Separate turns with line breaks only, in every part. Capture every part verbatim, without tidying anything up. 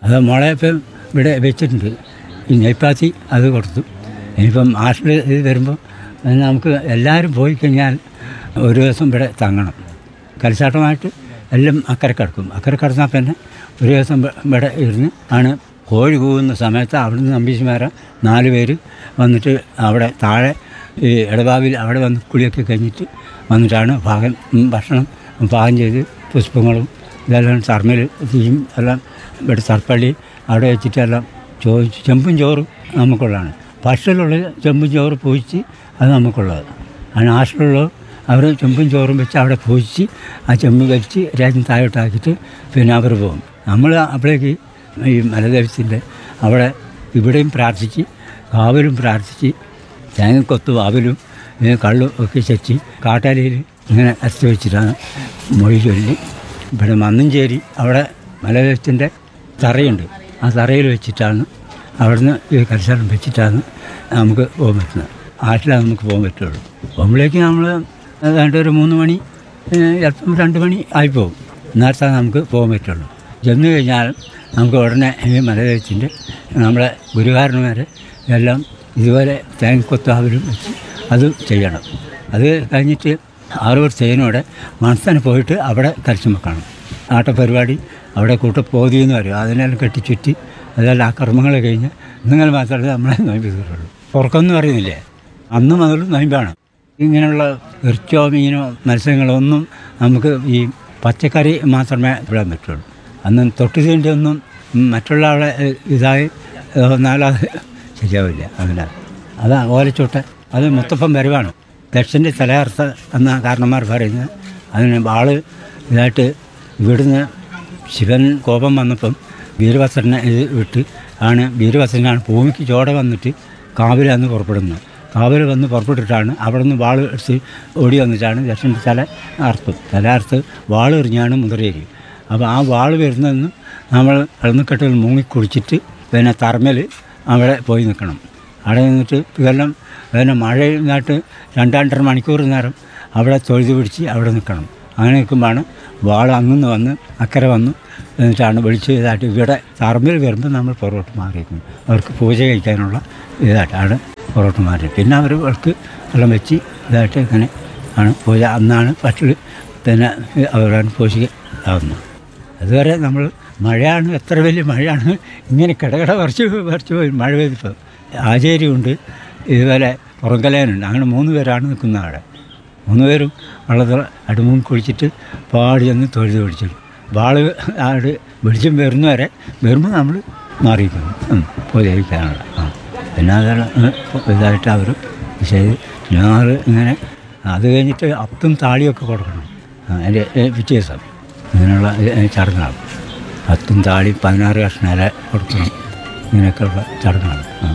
അത് മോളെ ഇപ്പം ഇവിടെ വെച്ചിട്ടുണ്ട്. ഈ നെയ്പ്പാത്തി അത് കൊടുത്തു. ഇനിയിപ്പം ആഷിൽ ഇത് വരുമ്പോൾ നമുക്ക് എല്ലാവരും പോയി കഴിഞ്ഞാൽ ഒരു ദിവസം ഇവിടെ തങ്ങണം. കലിച്ചാട്ടമായിട്ട് എല്ലാം അക്കരെ കിടക്കും. അക്കരെ കിടന്നാൽ പിന്നെ ഒരു ദിവസം ഇവിടെ ഇരുന്ന് ആണ് കോഴി കൂവുന്ന സമയത്ത് അവിടുന്ന് നമ്പീശുമാരെ നാല് പേര് വന്നിട്ട് അവിടെ താഴെ ഈ ഇടവാവിൽ അവിടെ വന്ന് കുളിയൊക്കെ കഴിഞ്ഞിട്ട് വന്നിട്ടാണ് പാകം ഭക്ഷണം പാകം ചെയ്ത് പുഷ്പങ്ങളും ഇതെല്ലാം തർമ്മൽ തീയും എല്ലാം ഇവിടെ തർപ്പള്ളി അവിടെ വെച്ചിട്ടെല്ലാം ചോദിച്ച് ചെമ്പും ചോറും നമുക്കുള്ളതാണ്. ഭക്ഷണമുള്ള ചെമ്പും ചോറ് പൂജിച്ച് അത് നമുക്കുള്ളത്. അതിന് ആശുള്ള അവർ ചെമ്പും ചോറും വെച്ച് അവിടെ പൂജിച്ച് ആ ചെമ്പ് കഴിച്ച് രാജ്യം താഴോട്ടാക്കിയിട്ട് പിന്നെ അവർ പോകും. നമ്മൾ അപ്പോഴേക്ക് ഈ മലദേവത്തിൻ്റെ അവിടെ ഇവിടെയും പ്രാർത്ഥിച്ച് കാവലും പ്രാർത്ഥിച്ച് തേങ്ങക്കൊത്ത് വാവലും കള്ളും ഒക്കെ ചെച്ച് കാട്ടാലിയിൽ ഇങ്ങനെ അരച്ച് വെച്ചിട്ടാണ് മൊഴി ചൊല്ലി. ഇവിടെ മന്നഞ്ചേരി അവിടെ മലദേവത്തിൻ്റെ തറയുണ്ട്. ആ തറയിൽ വെച്ചിട്ടാണ് അവിടുന്ന് ഈ കൽശാലം വെച്ചിട്ടാണ് നമുക്ക് പോകാൻ പറ്റുന്നത്. ആറ്റിലാണ് നമുക്ക് പോകാൻ പറ്റുള്ളൂ. പോകുമ്പോഴേക്ക് നമ്മൾ ഏതാണ്ട് ഒരു മൂന്ന് മണി ചിലപ്പം രണ്ട് മണി ആയിപ്പോവും. നേരത്താണ് നമുക്ക് പോകാൻ പറ്റുള്ളൂ. ചെന്ന് കഴിഞ്ഞാൽ നമുക്ക് ഉടനെ ഈ മലദേവത്തിൻ്റെ നമ്മളെ ഗുരുകാരന്മാരെ എല്ലാം ഇതുപോലെ തേങ്ങക്കൊത്താവലും വെച്ച് അത് ചെയ്യണം. അത് കഴിഞ്ഞിട്ട് ആറുപേർ തേനോടെ മണത്താൻ പോയിട്ട് അവിടെ കരച്ചു വെക്കണം. ആട്ടപ്പരിപാടി അവിടെ കൂട്ടപ്പോതി എന്ന് പറയും. അതിനെല്ലാം കെട്ടിച്ചുറ്റി അതെല്ലാം ആ കർമ്മങ്ങൾ കഴിഞ്ഞ് നിങ്ങൾ മാത്രമേ നമ്മളെ നൊയമ്പ് തീരുള്ളൂ. പുറക്കൊന്നും പറയുന്നില്ലേ, അന്ന് മുതൽ നൊയമ്പാണ്. ഇങ്ങനെയുള്ള ഇറച്ചോ മീനോ മത്സ്യങ്ങളോ ഒന്നും നമുക്ക് ഈ പച്ചക്കറി മാത്രമേ ഇടാൻ പറ്റുള്ളൂ. അന്ന് തൊട്ടുതീൻ്റെ ഒന്നും മറ്റുള്ള ആളെ ഇതായി വന്നാലത് ശരിയാവില്ല. അങ്ങനെ അതാ ഓലച്ചോട്ട് അത് മുത്തപ്പം വരവാണ്. ദക്ഷൻ്റെ തലയർത്ത എന്ന കാരണന്മാർ പറയുന്നത്. അതിന് വാള് ഇതായിട്ട് ഇവിടുന്ന് ശിവൻ കോപം വന്നപ്പം വീരഭദ്രനെ ഇത് വിട്ട് ആണ് വീരഭദ്രനാണ് ഭൂമിക്ക് ചോട വന്നിട്ട് കാവിലന്ന് പുറപ്പെടുന്നത്. കാവിൽ വന്ന് പുറപ്പെട്ടിട്ടാണ് അവിടെ നിന്ന് വാൾ എടുത്ത് ഓടി വന്നിട്ടാണ് ദക്ഷൻ്റെ തല അറുത്തും. തല അറുത്ത് വാൾ എറിഞ്ഞാണ് മുതിരേരി. അപ്പോൾ ആ വാൾ വരുന്നതെന്ന് നമ്മൾ വെള്ളക്കെട്ടിൽ മുങ്ങിക്കുടിച്ചിട്ട് പിന്നെ തറമേൽ അവിടെ പോയി നിൽക്കണം. അവിടെ നിന്നിട്ട് ഇതെല്ലാം പിന്നെ മഴ നിന്നിട്ട് രണ്ടാണ്ടര മണിക്കൂർ നേരം അവിടെ തൊഴുതു പിടിച്ച് അവിടെ നിൽക്കണം. അങ്ങനെ നിൽക്കുമ്പോഴാണ് വാൾ അങ്ങുന്ന് വന്ന് അക്കരെ വന്നു എന്നിട്ടാണ് വിളിച്ച് ഇതായിട്ട് ഇവിടെ തറമ്പിൽ വരുമ്പോൾ നമ്മൾ പുറകോട്ട് മാറിയിരിക്കുന്നു. അവർക്ക് പൂജ കഴിക്കാനുള്ള ഇതായിട്ടാണ് പുറകോട്ട് മാറി. പിന്നെ അവർ അവർക്ക് എല്ലാം വെച്ച് ഇതായിട്ട് ഇങ്ങനെ ആണ് പൂജ. അന്നാണ് പട്ടിൽ പിന്നെ അവരാണ് പൂജ ആവുന്നത്. അതുവരെ നമ്മൾ മഴയാണ്, എത്ര വലിയ മഴയാണ്, ഇങ്ങനെ കിടകിട പറിച്ച് പറിച്ച് പോയി മഴ പെയ്തിപ്പോൾ. ആചാര്യമുണ്ട്, ഇതുപോലെ പുറങ്കലേനുണ്ട്. അങ്ങനെ മൂന്ന് പേരാണ് നിൽക്കുന്നത് അവിടെ. മൂന്ന് പേരും വെള്ളത്തിൽ അടുമും കുളിച്ചിട്ട് പാടി ചെന്ന് തൊഴുത് പിടിച്ചു. വാള് ആട് വെളിച്ചം വരുന്നവരെ വരുമ്പോൾ നമ്മൾ മാറിയിരിക്കുന്നു പൂജയിക്കാനുള്ള. ആ പിന്നെ അതെല്ലാം ഇതായിട്ട് അവർ ചെയ്ത് ഞങ്ങൾ ഇങ്ങനെ അത് കഴിഞ്ഞിട്ട് അത്തും താളിയൊക്കെ കൊടുക്കണം. അതിൻ്റെ പിറ്റേ ദിവസം ഇങ്ങനെയുള്ള ചടങ്ങാണ്. അത്തും താളി പതിനാറ് കഷ്ണം ഇല കൊടുക്കണം. ഇങ്ങനെയൊക്കെയുള്ള ചടങ്ങാണ്. ആ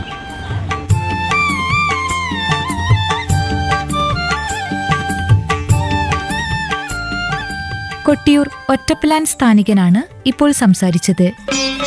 കൊട്ടിയൂർ ഒറ്റപ്പിലാൻ സ്ഥാനികനാണ് ഇപ്പോൾ സംസാരിച്ചത്.